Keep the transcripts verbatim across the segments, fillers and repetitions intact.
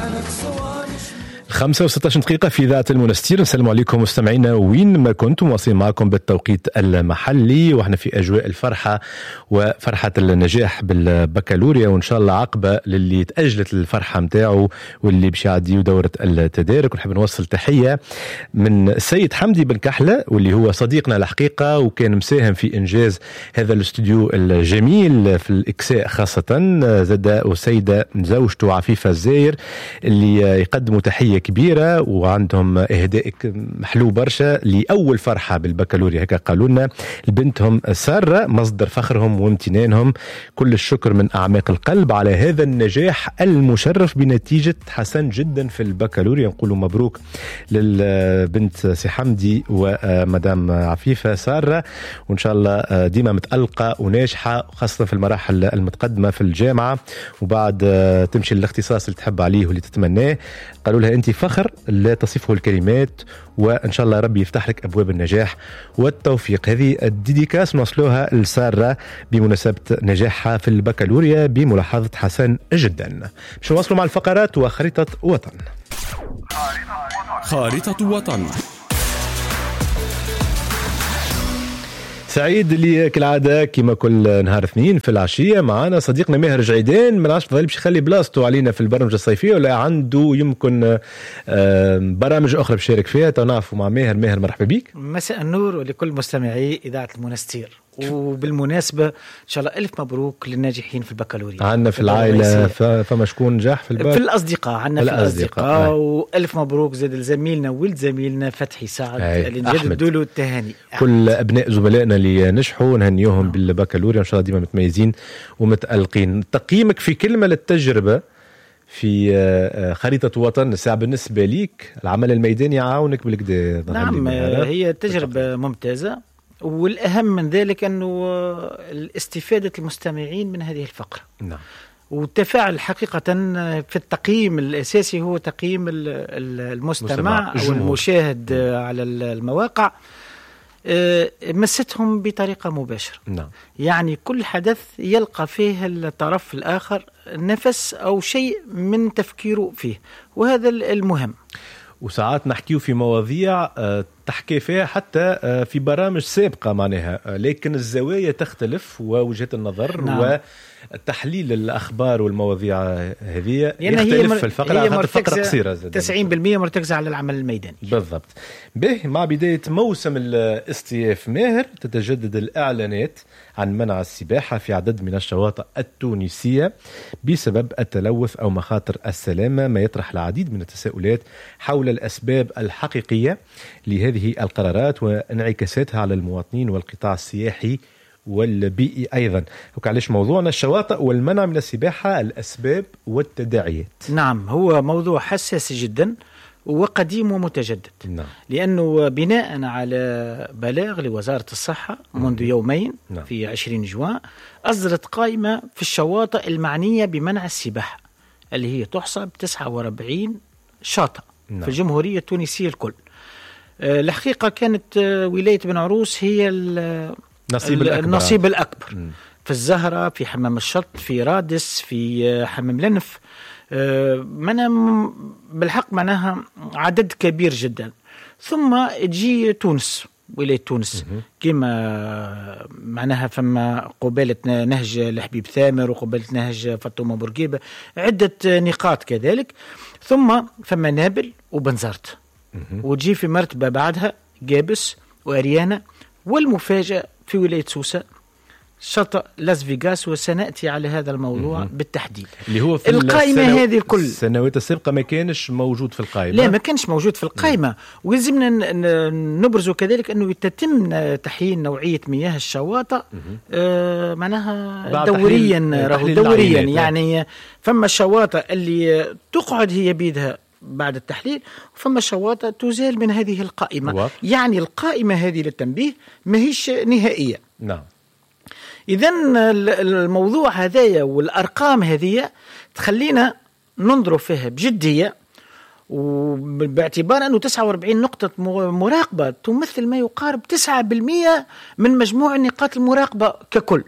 خمسة وستة عشر دقيقة في ذات المنستير. نسلم عليكم مستمعينا وين ما كنتم، واصلين معكم بالتوقيت المحلي واحنا في أجواء الفرحة وفرحة النجاح بالبكالوريا، وإن شاء الله عقبة للي تأجلت الفرحة متاعه واللي باش يعديوا دورة التدارك. ونحب نوصل تحية من السيد حمدي بن كحلة واللي هو صديقنا الحقيقة وكان مساهم في إنجاز هذا الاستوديو الجميل في الإكساء خاصة، زاد وسيدة زوجته عفيفة الزاير اللي يقدموا تحية كبيرة وعندهم إهداء محلو برشا لأول فرحة بالبكالوريا. هكا قالوا لنا بنتهم سارة مصدر فخرهم وامتنانهم. كل الشكر من أعماق القلب على هذا النجاح المشرف بنتيجة حسن جدا في البكالوريا. نقولوا مبروك للبنت سي حمدي ومدام عفيفة سارة، وإن شاء الله ديما متألقة وناجحة خاصة في المراحل المتقدمة في الجامعة، وبعد تمشي للاختصاص اللي تحب عليه واللي تتمناه. قالوا لها أنت فخر لا تصفه الكلمات، وإن شاء الله ربي يفتح لك أبواب النجاح والتوفيق. هذه الديديكاس نوصلوها لسارة بمناسبة نجاحها في البكالوريا بملاحظة حسن جدا. مش نواصلوا مع الفقرات وخريطة وطن. خارطة وطن. سعيد اللي كالعادة كما كل نهار اثنين في العشية معنا صديقنا ماهر جعيدان. ما نعرفش فضل باش يخلي بلاصته علينا في البرامج الصيفية ولا عنده يمكن برامج أخرى بشارك فيها. تنعرفوا مع ماهر. ماهر مرحبا بيك. مساء النور ولكل مستمعي إذاعة المنستير، وبالمناسبة إن شاء الله ألف مبروك للناجحين في البكالوريا. عنا في العائلة فما شكون نجاح في الباك؟ في الأصدقاء عنا في الأصدقاء، وألف مبروك زاد لزميلنا ولد زميلنا فتحي سعد اللي نجددوا له التهاني. كل أبناء زملائنا اللي نجحوا نهنيهم بالبكالوريا إن شاء الله ديما متميزين ومتألقين. تقييمك في كلمة للتجربة في خريطة وطن الساعة بالنسبة ليك، العمل الميداني عاونك بالكدا؟ نعم، هي تجربة ممتازة، والأهم من ذلك أنه الاستفادة المستمعين من هذه الفقرة. نعم. والتفاعل حقيقة في التقييم الأساسي هو تقييم المستمع أو المشاهد على المواقع، مستهم بطريقة مباشرة. نعم. يعني كل حدث يلقى فيه الطرف الآخر نفس أو شيء من تفكيره فيه، وهذا المهم. وساعات نحكيو في مواضيع تحكي فيها حتى في برامج سابقة معناها، لكن الزوايا تختلف ووجهة النظر. نعم. وتحليل الأخبار والمواضيع هذه يختلف مر... في الفقرة. هي الفقرة قصيرة تسعين بالمئة مرتكزة على العمل الميداني. بالضبط. به مع بداية موسم الاصطياف ماهر تتجدد الإعلانات عن منع السباحة في عدد من الشواطئ التونسية بسبب التلوث أو مخاطر السلامة، ما يطرح العديد من التساؤلات حول الأسباب الحقيقية لهذه القرارات وانعكاساتها على المواطنين والقطاع السياحي والبيئي أيضا. وكعليش موضوعنا الشواطئ والمنع من السباحة، الأسباب والتداعيات. نعم، هو موضوع حساس جدا وقديم ومتجدد. نعم. لأنه بناء على بلاغ لوزارة الصحة منذ يومين. نعم. في عشرين جوان أصدرت قائمة في الشواطئ المعنية بمنع السباحة اللي هي تحسب تسعة وأربعين شاطئ. نعم. في الجمهورية التونسية الكل. الحقيقة كانت ولاية بن عروس هي النصيب الأكبر, النصيب الأكبر. م. في الزهرة، في حمام الشط، في رادس، في حمام لنف. معناها بالحق معناها عدد كبير جدا. ثم تجي تونس، ولاية تونس كما معناها فما قبالة نهج الحبيب ثامر وقبالة نهج فاطمة بورقيبة، عدة نقاط كذلك. ثم فما نابل وبنزرت، وتجي في مرتبة بعدها جابس وأريانا، والمفاجأة في ولاية سوسة شاطئ لاس فيغاس، وسنأتي على هذا الموضوع م-م. بالتحديد. اللي هو في القائمة السنو... هذه الكل السنوات السابقة ما كانش موجود في القائمة. لا، ما كانش موجود في القائمة. ولازمنا نبرزوا كذلك أنه يتم تحيين نوعية مياه الشواطئ آه معناها دوريا تحليل دوريا يعني فما الشواطئ اللي تقعد هي بيدها بعد التحليل، وفما شواطئ تزال من هذه القائمة. واضح. يعني القائمة هذه للتنبيه ما هيش نهائية. نعم. إذن الموضوع هذايا والأرقام هذه تخلينا ننظر فيها بجدية، وباعتبار أنه تسعة وأربعين نقطة مراقبة تمثل ما يقارب تسعة بالمئة من مجموع نقاط المراقبة ككل،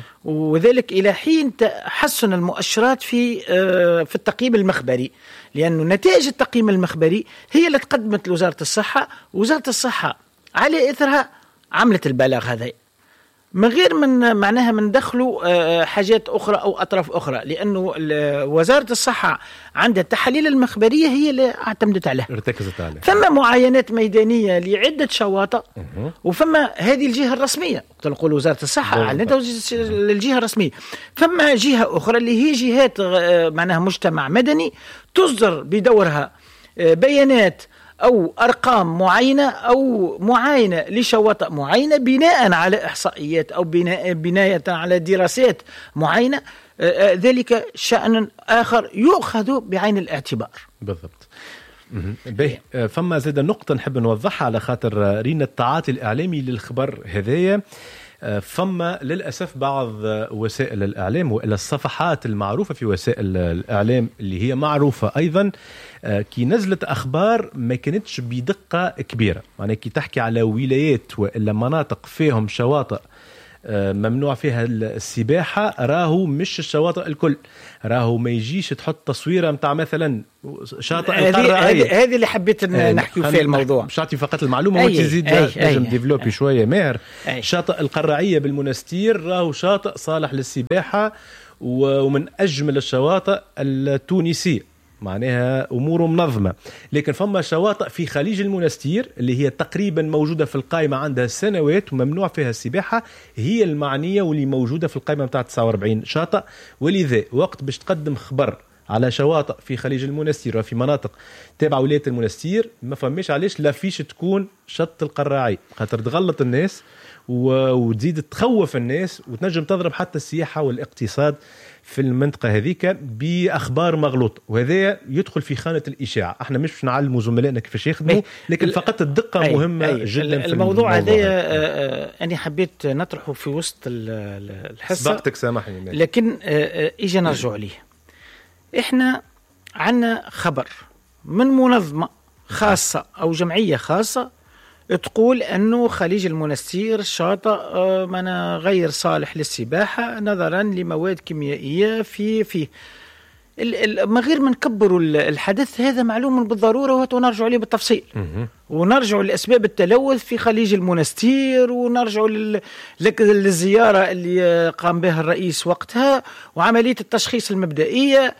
وذلك إلى حين تحسن المؤشرات في في التقييم المخبري، لأن نتائج التقييم المخبري هي اللي تقدمت لوزارة الصحة، وزارة الصحة على إثرها عملت البلاغ هذا من غير من معناها من دخلوا حاجات أخرى أو أطراف أخرى، لأنه وزارة الصحة عندها التحاليل المخبرية هي اللي اعتمدت عليها، ارتكزت عليها. فما معاينات ميدانية لعدة شواطئ، وفما هذه الجهة الرسمية تقول وزارة الصحة أعلنتها الجهة الرسمية، فما جهة أخرى اللي هي جهات معناها مجتمع مدني تصدر بدورها بيانات أو أرقام معينة أو معاينة لشواطئ معينة بناء على إحصائيات أو بناء بناية على دراسات معينة، ذلك شأن آخر يؤخذ بعين الاعتبار. بالضبط. به فما زاد نقطة نحب نوضحها على خاطر رينا التعاطي الإعلامي للخبر هذايا. فما للأسف بعض وسائل الإعلام وإلى الصفحات المعروفة في وسائل الإعلام اللي هي معروفة أيضا كي نزلت أخبار ما كانتش بدقة كبيرة، يعني كي تحكي على ولايات وإلا مناطق فيهم شواطئ ممنوع فيها السباحة، راهو مش الشواطئ الكل، راهو ما يجيش تحط تصويرة متاع مثلا شاطئ القرعية. هذه اللي حبيت نحكي فيها الموضوع، مش عطي فقط المعلومة وتزيد نجم ديفلوبي شوية ماهر. أي. شاطئ القرعية بالمنستير راهو شاطئ صالح للسباحة ومن أجمل الشواطئ التونسية، معناها أموره منظمة. لكن فما شواطئ في خليج المنستير اللي هي تقريبا موجودة في القائمة عندها سنوات وممنوع فيها السباحة، هي المعنية واللي موجودة في القائمة متاع تسعة وأربعين شاطئ. ولذا وقت باش تقدم خبر على شواطئ في خليج المنستير وفي مناطق تابعة ولاية المنستير ما فهمش علاش لا فيش تكون شط القراعي، خاطر تغلط الناس وتزيد تخوف الناس وتنجم تضرب حتى السياحة والاقتصاد في المنطقة هذيك بأخبار مغلوطة، وهذا يدخل في خانة الإشاعة. احنا مش باش نعلموا زملائنا كيفاش يخدموا، لكن فقط الدقة أي مهمة أي جدا في الموضوع هذا. أنا حبيت نطرحه في وسط الحصة، سبقتك سامحني، لكن إجا نرجع عليه. احنا عنا خبر من منظمة خاصة أو جمعية خاصة تقول أنه خليج المنستير شاطئ من غير صالح للسباحة نظرا لمواد كيميائية في فيه. ما غير من كبروا الحدث هذا معلوم بالضرورة ونرجع عليه بالتفصيل، ونرجع لأسباب التلوث في خليج المنستير، ونرجع للزيارة اللي قام بها الرئيس وقتها، وعملية التشخيص المبدئية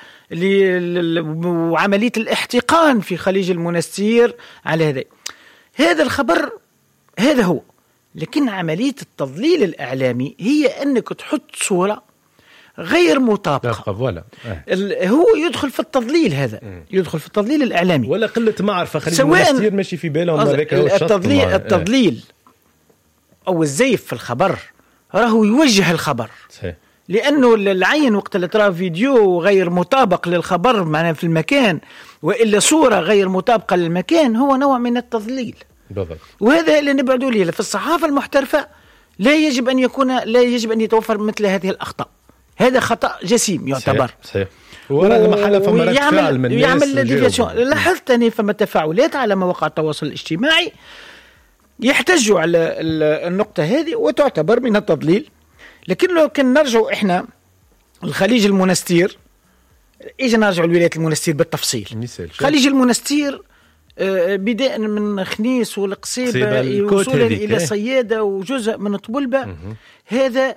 وعملية الاحتقان في خليج المنستير على هذا. هذا الخبر هذا هو، لكن عملية التضليل الإعلامي هي أنك تحط صورة غير مطابقة، ولا هو يدخل في التضليل. هذا م. يدخل في التضليل الإعلامي ولا قلة معرفة. خليج المنستير ماشي في بالهم هذاك هو التضليل, التضليل أو الزيف في الخبر راهو يوجه الخبر صحيح. لأنه العين وقت اللي ترى فيديو غير مطابق للخبر معنا في المكان وإلا صورة غير مطابقة للمكان هو نوع من التضليل بالضبط. وهذا اللي نبعدوا ليه. في الصحافة المحترفة لا يجب أن يكون لا يجب أن يتوفر مثل هذه الأخطاء. هذا خطأ جسيم يعتبر صحيح, صحيح. ولا محل فما رد فعل من الناس. لاحظت أني فما تفاعلات على مواقع التواصل الاجتماعي يحتجوا على النقطة هذه وتعتبر من التضليل. لكن لو كان نرجع إحنا الخليج المنستير، إيجا نرجع لولاية المنستير بالتفصيل. خليج المنستير بداء من خنيس والقصيبة وصولا إلى صيادة وجزء من طبلبة، هذا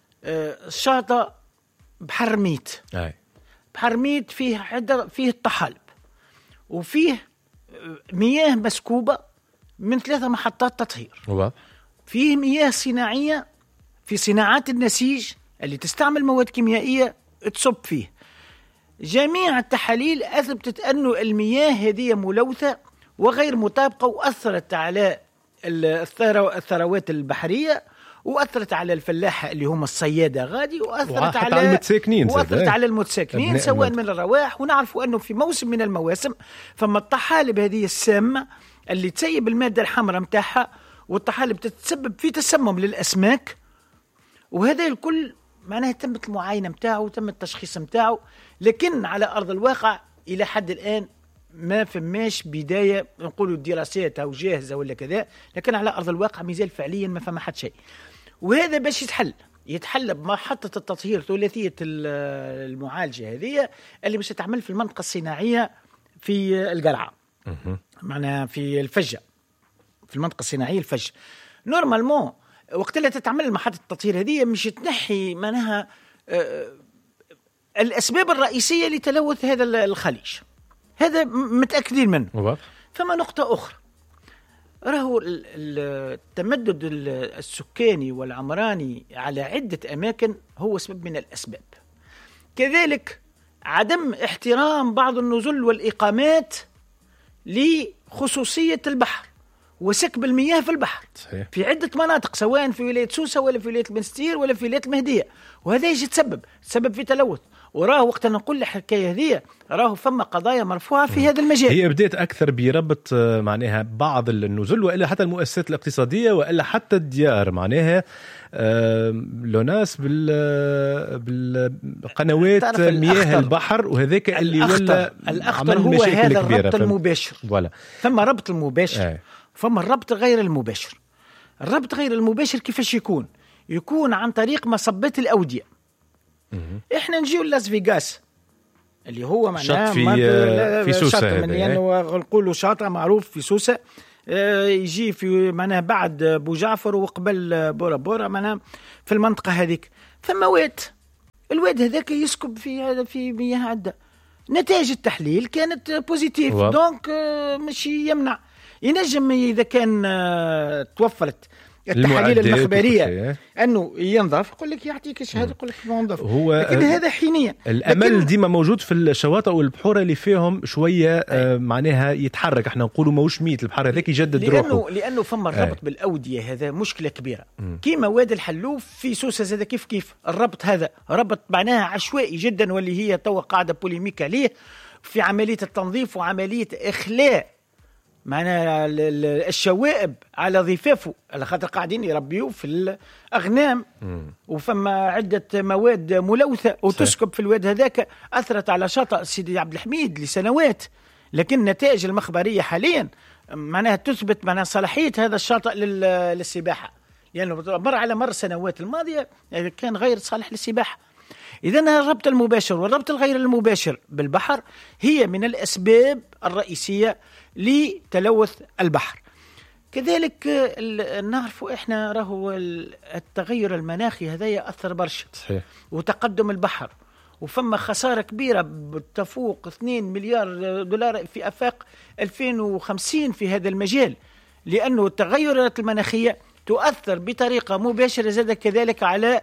شاطئ بحر ميت. أي. بحر ميت فيه حدر فيه الطحالب وفيه مياه مسكوبة من ثلاثة محطات تطهير، فيه مياه صناعية في صناعات النسيج اللي تستعمل مواد كيميائية تصب فيه. جميع التحاليل أثبتت أن المياه هذه ملوثة وغير مطابقة وأثرت على الثروات البحرية وأثرت على الفلاحة اللي هم الصيادة غادي وأثرت على المتساكنين وأثرت على المتساكنين سواء من الرواح. ونعرف أنه في موسم من المواسم فما الطحالب هذه السامة اللي تسيب المادة الحمراء متاعها، والطحالب تتسبب في تسمم للأسماك، وهذا الكل معناها تمت المعاينة متاعه وتم التشخيص متاعه. لكن على أرض الواقع إلى حد الآن ما فماش بداية نقولوا دراسات أو جاهزة ولا كذا، لكن على أرض الواقع مازال فعليا ما فما حد شيء. وهذا باش يتحل يتحل بمحطة التطهير ثلاثية المعالجة هذه اللي باش تعمل في المنطقة الصناعية في القرعة، معناها في الفجة، في المنطقة الصناعية الفجة. نورمالمون وقت اللي تتعمل محطة التطهير هذه مش تنحي معناها آه الأسباب الرئيسية لتلوث هذا الخليج، هذا متأكدين منه. فما نقطة أخرى، راهو التمدد السكاني والعمراني على عدة أماكن هو سبب من الأسباب، كذلك عدم احترام بعض النزل والإقامات لخصوصية البحر وسكب المياه في البحر. صحيح. في عدة مناطق سواء في ولاية سوسة ولا في ولاية بنستير ولا في ولاية المهدية، وهذا يجي تسبب تسبب في تلوث. وراه وقت نقول الحكاية هذه راه فما قضايا مرفوعة في هذا المجال. هي بدأت أكثر بربط معناها بعض النزل وإلا حتى المؤسسات الاقتصادية وإلا حتى الديار، معناها لوناس بالقنوات مياه البحر، وهذاك اللي ولا الأخطر هو هذا الربط المباشر. ولا ثم ربط المباشر آه. ثم الربط غير المباشر. الربط غير المباشر كيفاش يكون؟ يكون عن طريق مصبات الأودية. احنا نجيو لاس فيغاس اللي هو معناه في في سوسة، يعني نقولوا شاطئ معروف في سوسة، اه يجي في معناه بعد بو جعفر وقبل بورا بورا معناه في المنطقة هذيك ثم واد، الواد هذاك يسكب في هذا في مياه عدة، نتائج التحليل كانت بوزيتيف. دونك اه مش يمنع ينجم إذا كان اه توفرت التحاليل المخبرية أنه ينظف، يقول لك يعطيك شهادة يقول لك ما نظف، لكن هذا حينيا الأمل ديما موجود في الشواطئ والبحور اللي فيهم شوية آه معناها يتحرك، احنا نقولوا موش ميت البحر هذاك يجدد لأنه روحه، لأنه فما الربط بالأودية هذا مشكلة كبيرة. كيما وادي الحلوف في سوسة زاد كيف كيف الربط هذا ربط معناها عشوائي جدا، واللي هي توا قاعدة بوليميك عليه في عملية التنظيف وعملية إخلاء معنا الشوائب على ضفافه، على خاطر قاعدين يربيوا في الأغنام مم. وفما عدة مواد ملوثة وتسكب في الواد هذاك، أثرت على شاطئ سيدي عبد الحميد لسنوات، لكن النتائج المخبرية حاليا معناها تثبت معناها صلاحية هذا الشاطئ للسباحة، لأنه يعني مر على مر السنوات الماضية كان غير صالح للسباحة. إذن الربط المباشر والربط الغير المباشر بالبحر هي من الأسباب الرئيسية لتلوث البحر. كذلك نعرف إحنا راهو التغير المناخي هذا يأثر برشا، وتقدم البحر، وفما خسارة كبيرة بتفوق اثنين مليار دولار في آفاق ألفين وخمسين في هذا المجال، لأنه التغيرات المناخية تؤثر بطريقة مباشرة زاد كذلك على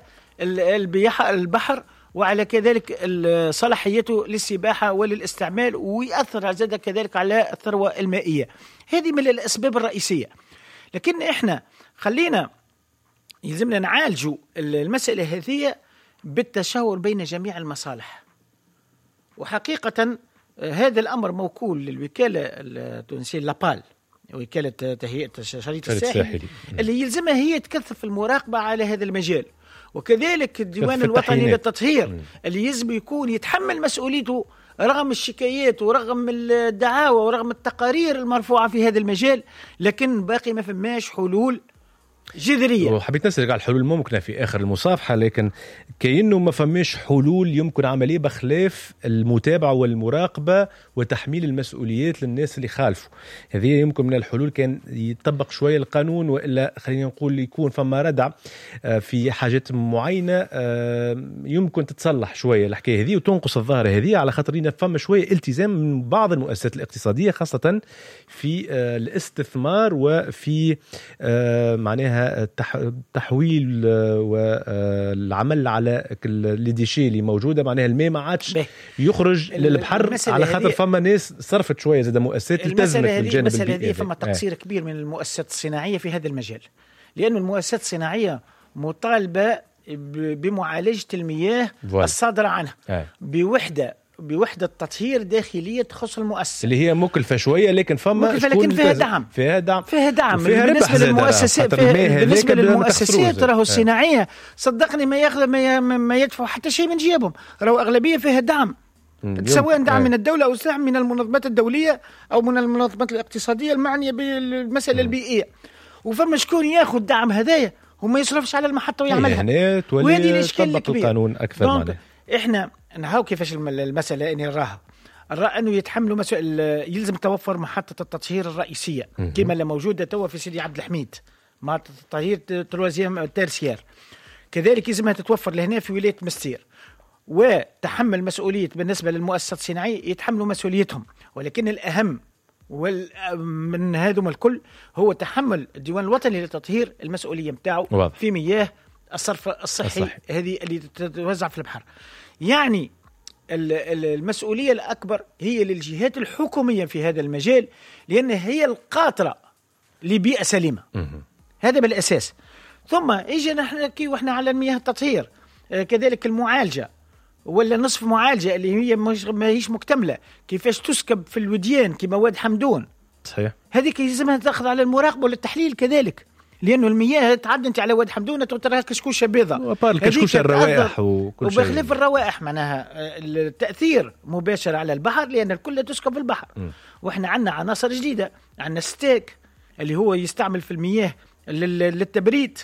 البحر وعلى كذلك صلاحيته للسباحة وللاستعمال، ويأثر زاد كذلك على الثروة المائية. هذه من الأسباب الرئيسية، لكن إحنا خلينا يلزمنا نعالجوا المسألة هذه بالتشاور بين جميع المصالح. وحقيقة هذا الأمر موكول للوكالة التونسية لابال، وكالة تهيئة شريط الساحلي، اللي يلزمها هي تكثف المراقبة على هذا المجال، وكذلك الديوان الوطني للتطهير م. اللي يجب يكون يتحمل مسؤوليته رغم الشكايات ورغم الدعاوى ورغم التقارير المرفوعة في هذا المجال، لكن باقي ما فماش حلول جذرية. وحبيت نسألك على الحلول الممكنة في آخر المصافحة، لكن كأنه ما فماش حلول يمكن عملية بخلاف المتابعة والمراقبة وتحميل المسؤوليات للناس اللي خالفوا. هذه يمكن من الحلول كان يطبق شوية القانون، وإلا خلينا نقول يكون فما ردع في حاجات معينة يمكن تتصلح شوية الحكاية هذه وتنقص الظاهرة هذه، على خاطرين فما شوية التزام من بعض المؤسسات الاقتصادية خاصة في الاستثمار وفي معناها التحويل والعمل على الديشي اللي موجوده، معناها الماء ما عادش يخرج للبحر على خاطر فما ناس صرفت شويه زاد مؤسسات التزمت بالجانب المسألة هذه. فما تقصير آه. كبير من المؤسسات الصناعيه في هذا المجال، لأن المؤسسات الصناعيه مطالبه بمعالجه المياه فوال. الصادره عنها آه. بوحده بوحدة تطهير داخلية تخص المؤسسة اللي هي مكلفة شوية، لكن فما مكلفة لكن فيها دعم فيها دعم فيها دعم بالنسبة للمؤسسات بالنسبة للمؤسسات راهو الصناعية. صدقني ما ياخذ ما, ما يدفع حتى شيء من جيبهم، راهو أغلبية فيها دعم سواء دعم من الدولة أو دعم من المنظمات الدولية أو من المنظمات الاقتصادية المعنية بالمسألة البيئية. وفما شكون ياخذ دعم هدايا وما يصرفش على المحطة ويعملها، وهذه الإشكال الكبير. القانون أكثر معناه. إحنا نهاو كيفاش المسألة إني نراها الرأى أنه يتحملوا مسؤول، يلزم توفر محطة التطهير الرئيسية كما اللي موجودة توا في سيدي عبد الحميد، محطة التطهير تروازيام تيرسيير، كذلك يلزمها تتوفر لهنا في ولاية مستير. وتحمل مسؤولية بالنسبة للمؤسسات الصناعية يتحملوا مسؤوليتهم، ولكن الأهم من هذم الكل هو تحمل الديوان الوطني للتطهير المسؤولية متاعه في مياه الصرف الصحي, الصحي هذه اللي تتوزع في البحر. يعني المسؤولية الأكبر هي للجهات الحكومية في هذا المجال، لأن هي القاطرة لبيئة سليمة. هذا بالأساس. ثم إجي نحن كي وإحنا على مياه التطهير، كذلك المعالجة ولا نصف معالجة اللي هي ما هيش مكتملة، كيفاش تسكب في الوديان كمواد حمدون. صحيح. هذه لازمها تأخذ على المراقبة والتحليل كذلك، لأنه المياه تعدي أنت على واد حمدونة تراها كشكوشة بيضة، وبار كشكوشة الروائح وكل شيء، وبخلاف الروائح معناها التأثير مباشر على البحر، لأن الكل تسكب في البحر. م. وإحنا عندنا عناصر جديدة، عندنا ستيك اللي هو يستعمل في المياه للتبريد،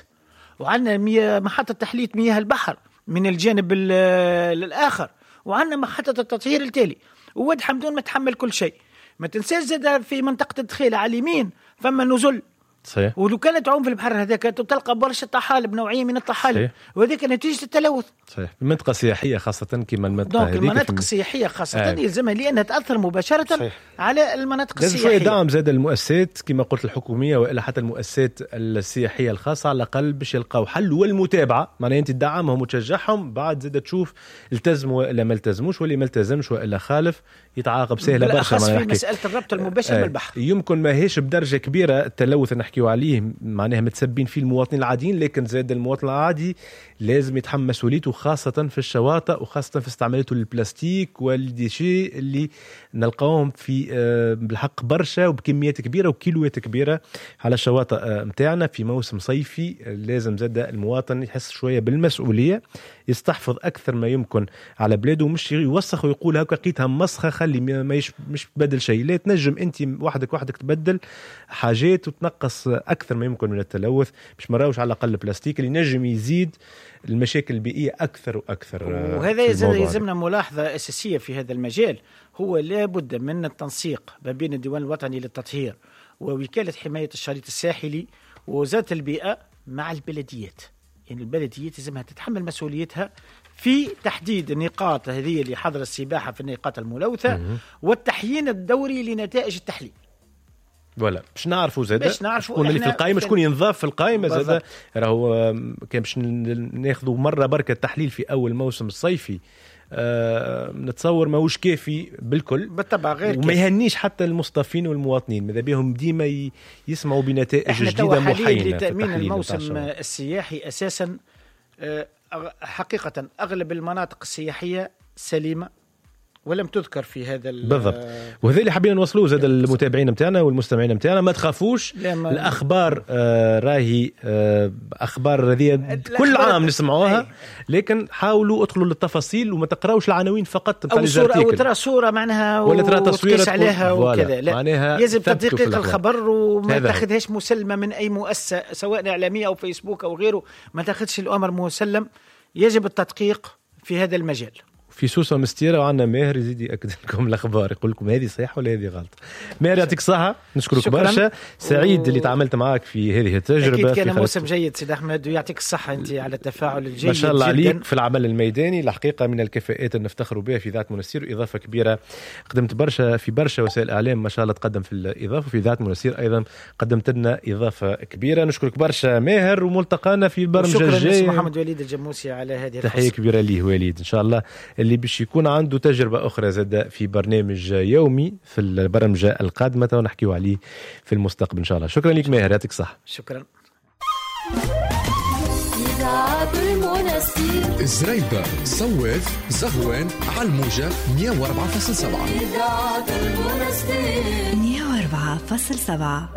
وعندنا محطة تحلية مياه البحر من الجانب الآخر، وعندنا محطة التطهير التالي. وواد حمدون ما تحمل كل شيء. ما تنساش زاد في منطقة الدخيلة على اليمين فما نزل. صحيح. ولو كانت تعوم في البحر هذاك تلقى برشا طحالب، نوعية من الطحالب، وهذيك نتيجة التلوث. صحيح. المنطقة السياحية خاصة كما المنطقة هذيك، المناطق السياحية خاصة آه. يلزمها لأنها تأثر مباشرة. صحيح. على المناطق السياحية. لازم شوية دعم زاد المؤسسات كما قلت الحكومية، وإلا حتى المؤسسات السياحية الخاصة على الأقل باش يلقاو حل، والمتابعة معناها أنت تدعمهم وتشجعهم، بعد زاد تشوف التزموا وإلا ما التزموش، واللي ما التزمش وإلا خالف يتعاقب سهلة برشا. في مسألة الربط المباشر آه. بالبحر يمكن ما هيش بدرجة كبيرة التلوث نحكيو عليه معناها متسبين فيه المواطنين العاديين، لكن زاد المواطن العادي لازم يتحمل مسؤوليته، خاصة في الشواطئ وخاصة في استعمالته للبلاستيك والديشي اللي نلقاهم في بالحق برشا وبكميات كبيرة وكيلوات كبيرة على الشواطئ متاعنا في موسم صيفي. لازم زاد المواطن يحس شوية بالمسؤولية، يستحفظ أكثر ما يمكن على بلاده، مش يوسخ ويقول هكا قيتها مسخة خلي ما يش مش بدل شيء. لا، تنجم أنت وحدك وحدك تبدل حاجات وتنقص أكثر ما يمكن من التلوث، مش مراوش على الأقل البلاستيك اللي نجم يزيد المشاكل البيئية أكثر وأكثر. وهذا يلزمنا ملاحظة أساسية في هذا المجال، هو لابد من التنسيق ما بين الديوان الوطني للتطهير ووكالة حماية الشريط الساحلي ووزارة البيئة مع البلديات. يعني البلديات لازمها تتحمل مسؤوليتها في تحديد النقاط هذه اللي حظر السباحة في النقاط الملوثة والتحيين الدوري لنتائج التحليل. ولا باش نعرفوا زاد شكون اللي في القائمة، شكون ينضاف في القائمة زاد. راهو كان باش ناخذوا مرة بركة التحليل في أول موسم الصيفي، أه نتصور ما وش كافي بالكل بالطبع، غير وما يهنيش حتى المصطفين والمواطنين، ماذا بهم ديما يسمعوا بنتائج جديدة محينة لتأمين الموسم السياحي. أساسا حقيقة أغلب المناطق السياحية سليمة ولم تذكر في هذا بالضبط، وهذا اللي حابين نوصلوه زاد المتابعين متاعنا والمستمعين متاعنا. ما تخافوش، الأخبار آه راهي آه أخبار هذه كل عام نسمعوها، لكن حاولوا ادخلوا للتفاصيل وما تقراوش العناوين فقط أو صورة أو ترى صورة معناها ولا ترى تصوير عليها وكذا. لا، يجب تدقيق الخبر وما تاخذهاش مسلمة من أي مؤسسة سواء إعلامية أو فيسبوك أو غيره، ما تاخذش الأمر مسلم، يجب التدقيق في هذا المجال. في سوسة مستيرة وعنا ماهر يزيد يأكد لكم الأخبار، يقول لكم هذه صحيح ولا هذه غلط. ماهر يعطيك صحة، نشكرك برشا، سعيد و... اللي تعاملت معك في هذه التجربة. أكيد كان موسم جيد سيد أحمد، ويعطيك الصحة أنت على التفاعل الجيد ما شاء الله جداً. عليك في العمل الميداني، الحقيقة من الكفاءات اللي نفتخروا بها في إذاعة منستير، إضافة كبيرة قدمت برشا في برشا وسائل الإعلام ما شاء الله تقدم في الإضافة، في إذاعة منستير أيضا قدمت لنا إضافة كبيرة. نشكرك برشا ماهر، وملتقانا في البرنامج الجاي. شكرا محمد وليد الجموسي على هذه الفرصة. تحية كبيرة ليه وليد، إن شاء الله اللي باش يكون عنده تجربة أخرى زاد في برنامج يومي في البرامج القادمة ونحكيه عليه في المستقبل إن شاء الله. شكرا لك ماهر، يعطيك صح. شكرا. زريبة صوف زهوان على الموجة مية وأربعة فاصلة سبعة مية وأربعة فاصلة سبعة.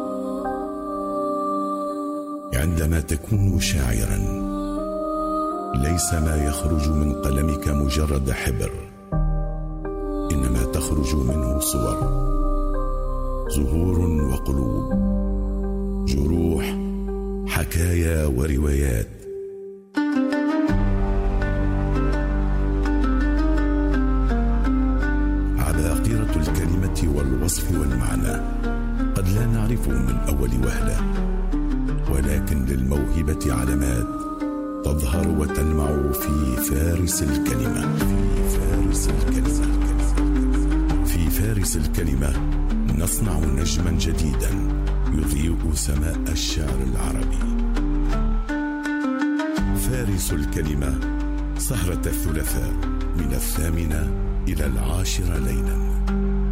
عندما تكون شاعرا ليس ما يخرج من قلمك مجرد حبر، إنما تخرج منه صور، زهور وقلوب، جروح، حكايا وروايات. عباقرة الكلمة والوصف والمعنى قد لا نعرفه من أول وهلة، ولكن للموهبة علامات تظهر وتلمع في فارس الكلمة. في فارس الكلمة في فارس الكلمة نصنع نجما جديدا يضيء سماء الشعر العربي. فارس الكلمة، سهرة الثلاثاء من الثامنة إلى العاشرة ليلا.